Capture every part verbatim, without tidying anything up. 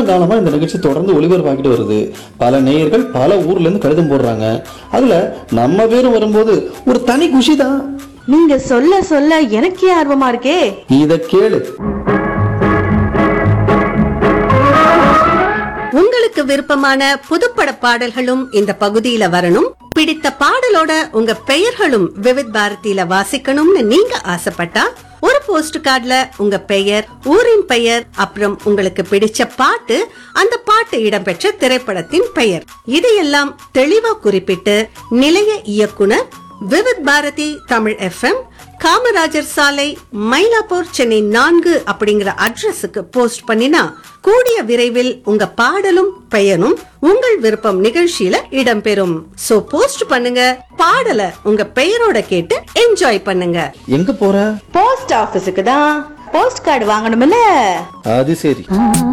காலமா இந்த நிகழ்ச்சி தொடர்ந்து ஒளிபரப்பாக்கிட்டு வருது. பல நேயர்கள் பல ஊர்ல இருந்து கடிதம் போடுறாங்க. அதுல நம்ம பேரும் வரும்போது ஒரு தனி குஷி தான். நீங்க சொல்ல சொல்ல எனக்கே ஆர்வமா இருக்கே. இத கேளு. உங்களுக்கு விருப்பமான புதுப்பட பாடல்களும் இந்த பகுதியில வரணும், பிடித்த பாடலோட உங்க பெயர்களும் விவித் பாரதியில வாசிக்கணும்னு நீங்க ஆசைப்பட்டா ஒரு போஸ்ட் கார்டுல உங்க பெயர், ஊரின் பெயர், அப்புறம் உங்களுக்கு பிடிச்ச பாட்டு, அந்த பாட்டு இடம்பெற்ற திரைப்படத்தின் பெயர் இதையெல்லாம் தெளிவா குறிப்பிட்டு நிலைய இயக்குனர் விவித் பாரதி தமிழ் எஃப்எம், காமராஜர் சாலை, மயிலாப்பூர், சென்னை நான்கு அப்படிங்கிற அட்ரஸுக்கு போஸ்ட் பண்ணினா கூடிய விரைவில் உங்க பாடலும் பெயரும் உங்கள் விருப்பம் நிகழ்ச்சியில இடம்பெறும். சோ போஸ்ட் பண்ணுங்க, பாடல உங்க பெயரோட கேட்டு என்ஜாய் பண்ணுங்க. எங்க போற? போஸ்ட் ஆபீஸுக்கு தான். Post card வாங்கணும்ல. அது சரி.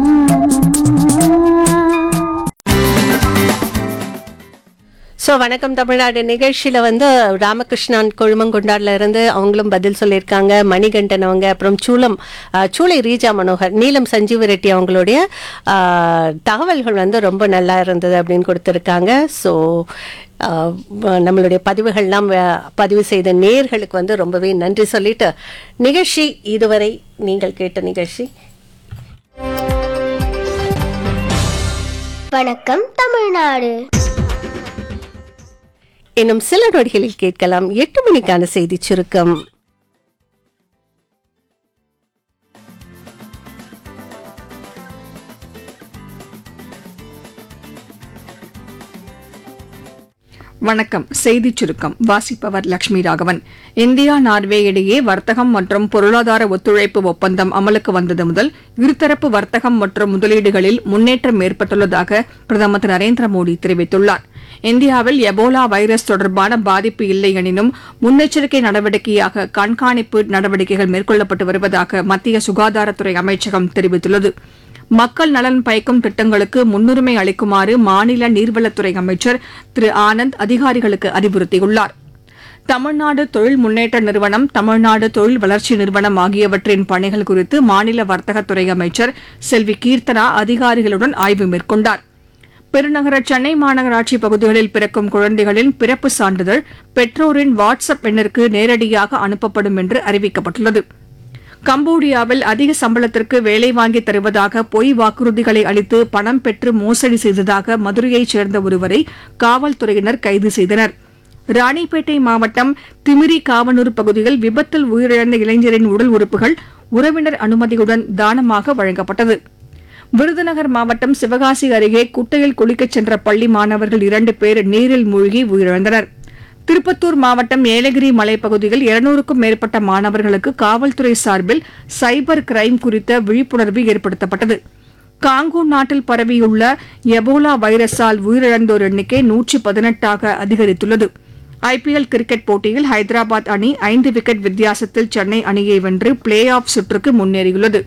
ஸோ வணக்கம் தமிழ்நாடு நிகழ்ச்சியில் வந்து ராமகிருஷ்ணன் கொழுமங்குண்டாடில் இருந்து அவங்களும் பதில் சொல்லியிருக்காங்க. மணிகண்டன் அவங்க, அப்புறம் சூளம் சூளை ரீஜா மனோகர், நீலம் சஞ்சீவ ரெட்டி அவங்களுடைய தகவல்கள் வந்து ரொம்ப நல்லா இருந்தது அப்படின்னு கொடுத்துருக்காங்க. ஸோ நம்மளுடைய பதிவுகள்லாம் பதிவு செய்த நேயர்களுக்கு வந்து ரொம்பவே நன்றி சொல்லிட்டு நிகழ்ச்சி இதுவரை நீங்கள் கேட்ட நிகழ்ச்சி வணக்கம் தமிழ்நாடு. இன்னும் சில நொடிகளில் கேட்கலாம் எட்டு மணிக்கான செய்தி சுருக்கம். வணக்கம். செய்தி சுருக்கம் வாசிப்பவர் லட்சுமி ராகவன். இந்தியா நார்வே இடையே வர்த்தகம் மற்றும் பொருளாதார ஒத்துழைப்பு ஒப்பந்தம் அமலுக்கு வந்தது முதல் இருதரப்பு வர்த்தகம் மற்றும் முதலீடுகளில் முன்னேற்றம் ஏற்பட்டுள்ளதாக பிரதமர் திரு நரேந்திர மோடி தெரிவித்துள்ளார். இந்தியாவில் எபோலா வைரஸ் தொடர்பான பாதிப்பு இல்லை எனினும் முன்னெச்சரிக்கை நடவடிக்கையாக கண்காணிப்பு நடவடிக்கைகள் மேற்கொள்ளப்பட்டு வருவதாக மத்திய சுகாதாரத்துறை அமைச்சகம் தெரிவித்துள்ளது. மக்கள் நலன் பயக்கும் திட்டங்களுக்கு முன்னுரிமை அளிக்குமாறு மாநில நீர்வளத்துறை அமைச்சர் திரு ஆனந்த் அதிகாரிகளுக்கு அறிவுறுத்தியுள்ளார். தமிழ்நாடு தொழில் முன்னேற்ற நிறுவனம், தமிழ்நாடு தொழில் வளர்ச்சி நிறுவனம் ஆகியவற்றின் பணிகள் குறித்து மாநில வர்த்தகத்துறை அமைச்சர் செல்வி கீர்த்தனா அதிகாரிகளுடன் ஆய்வு மேற்கொண்டார். பெருநகர சென்னை மாநகராட்சி பகுதிகளில் பிறக்கும் குழந்தைகளின் பிறப்பு சான்றிதழ் பெற்றோரின் வாட்ஸ்அப் எண்ணிற்கு நேரடியாக அனுப்பப்படும் என்று அறிவிக்கப்பட்டுள்ளது. கம்போடியாவில் அதிக சம்பளத்திற்கு வேலை வாங்கி தருவதாக பொய் வாக்குறுதிகளை அளித்து பணம் பெற்று மோசடி செய்ததாக மதுரையைச் சேர்ந்த ஒருவரை காவல்துறையினர் கைது செய்தனர். ராணிப்பேட்டை மாவட்டம் திமிரி காவனூர் பகுதியில் விபத்தில் உயிரிழந்த இளைஞரின் உடல் உறுப்புகள் உறவினர் அனுமதியுடன் தானமாக வழங்கப்பட்டது. விருதுநகர் மாவட்டம் சிவகாசி அருகே குட்டையில் குளிக்கச் சென்ற பள்ளி மாணவர்கள் இரண்டு பேர் நீரில் மூழ்கி உயிரிழந்தனர். திருப்பத்தூர் மாவட்டம் ஏலகிரி மலைப்பகுதியில் இருநூறுக்கும் மேற்பட்ட மாணவர்களுக்கு காவல்துறை சார்பில் சைபர் கிரைம் குறித்த விழிப்புணர்வு ஏற்படுத்தப்பட்டது. காங்கோ நாட்டில் பரவியுள்ள எபோலா வைரஸால் உயிரிழந்தோர் எண்ணிக்கை நூற்றி பதினெட்டாக அதிகரித்துள்ளது. ஐபிஎல் கிரிக்கெட் போட்டியில் ஹைதராபாத் அணி ஐந்து விக்கெட் வித்தியாசத்தில் சென்னை அணியை வென்று பிளே ஆஃப் சுற்றுக்கு முன்னேறியுள்ளது.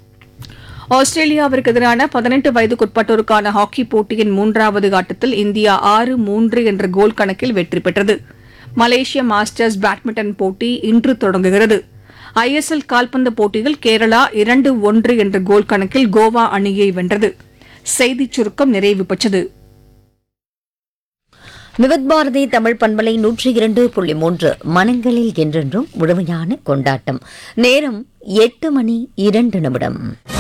ஆஸ்திரேலியாவிற்கு எதிரான பதினெட்டு வயதுக்குட்பட்டோருக்கான ஹாக்கி போட்டியின் மூன்றாவது ஆட்டத்தில் இந்தியா ஆறு மூன்று என்ற கோல் கணக்கில் வெற்றி பெற்றது. மலேசிய மாஸ்டர்ஸ் பேட்மிண்டன் போட்டி இன்று தொடங்குகிறது. ஐஎஸ்எல் கால்பந்து போட்டியில் கேரளா இரண்டு ஒன்று என்ற கோல் கணக்கில் கோவா அணியை வென்றது. செய்திச் சுருக்கம் நிறைவு பெற்றது. விவித் பாரதி தமிழ் பண்பலை நூற்றி இரண்டு புள்ளி மூன்று மனங்களில் என்றென்றும் முழுமையான கொண்டாட்டம். நேரம் எட்டு மணி இரண்டு நிமிடம்.